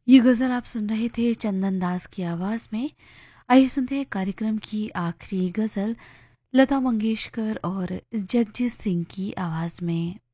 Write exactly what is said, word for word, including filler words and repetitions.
ये गज़ल आप सुन रहे थे चंदन दास की आवाज़ में। आइए सुनते हैं कार्यक्रम की आखिरी गज़ल लता मंगेशकर और जगजीत सिंह की आवाज़ में।